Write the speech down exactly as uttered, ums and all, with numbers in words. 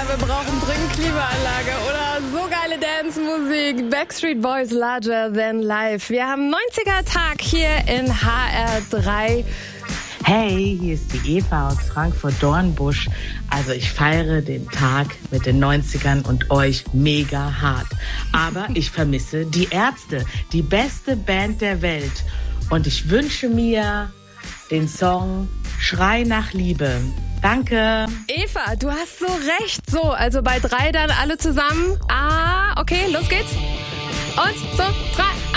wir brauchen dringend Klimaanlage oder so geile Dance-Musik. Backstreet Boys, Larger Than Life. Wir haben neunziger-Tag hier in H R drei. Hey, hier ist die Eva aus Frankfurt-Dornbusch. Also ich feiere den Tag mit den neunzigern und euch mega hart. Aber ich vermisse die Ärzte, die beste Band der Welt. Und ich wünsche mir den Song Schrei nach Liebe. Danke. Eva, du hast so recht. So, also bei drei dann alle zusammen. Ah, okay, los geht's. Und so, drei.